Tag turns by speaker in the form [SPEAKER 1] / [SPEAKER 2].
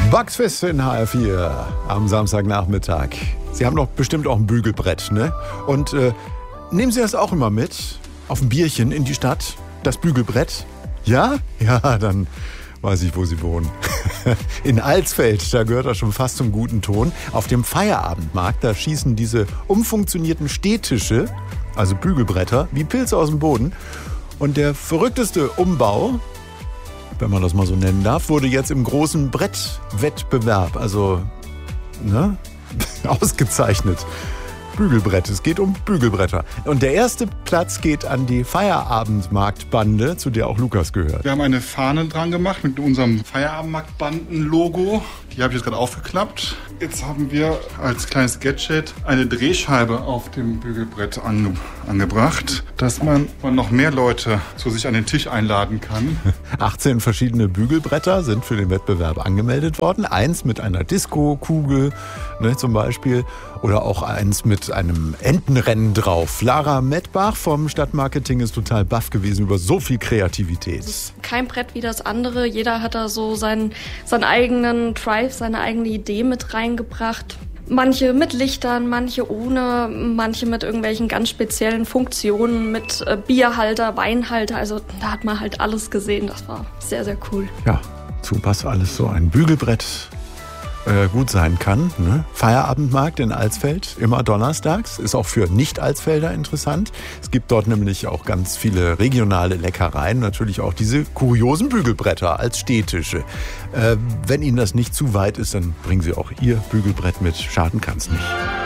[SPEAKER 1] Bugs Fizz in HR4 am Samstagnachmittag. Sie haben doch bestimmt auch ein Bügelbrett, ne? Und nehmen Sie das auch immer mit auf ein Bierchen in die Stadt, das Bügelbrett? Ja? Ja, dann weiß ich, wo Sie wohnen. In Alsfeld, da gehört das schon fast zum guten Ton. Auf dem Feierabendmarkt, da schießen diese umfunktionierten Stehtische, also Bügelbretter, wie Pilze aus dem Boden. Und der verrückteste Umbau, wenn man das mal so nennen darf, wurde jetzt im großen Brettwettbewerb, also ausgezeichnet. Bügelbrett, es geht um Bügelbretter. Und der erste Platz geht an die Feierabendmarktbande, zu der auch Lukas gehört.
[SPEAKER 2] Wir haben eine Fahne dran gemacht mit unserem Feierabendmarktbanden-Logo. Die habe ich jetzt gerade aufgeklappt. Jetzt haben wir als kleines Gadget eine Drehscheibe auf dem Bügelbrett angebracht, dass man noch mehr Leute zu sich an den Tisch einladen kann.
[SPEAKER 1] 18 verschiedene Bügelbretter sind für den Wettbewerb angemeldet worden. Eins mit einer Disco-Kugel, zum Beispiel. Oder auch eins mit einem Entenrennen drauf. Lara Mettbach vom Stadtmarketing ist total baff gewesen über so viel Kreativität.
[SPEAKER 3] Es ist kein Brett wie das andere. Jeder hat da so seinen eigenen Drive, seine eigene Idee mit reingebracht. Manche mit Lichtern, manche ohne, manche mit irgendwelchen ganz speziellen Funktionen, mit Bierhalter, Weinhalter. Also da hat man halt alles gesehen. Das war sehr, sehr cool.
[SPEAKER 1] Ja, zu was alles so ein Bügelbrett gut sein kann. Ne? Feierabendmarkt in Alsfeld, immer donnerstags. Ist auch für Nicht-Alsfelder interessant. Es gibt dort nämlich auch ganz viele regionale Leckereien. Natürlich auch diese kuriosen Bügelbretter als Stehtische. Wenn Ihnen das nicht zu weit ist, dann bringen Sie auch Ihr Bügelbrett mit. Schaden kann's nicht.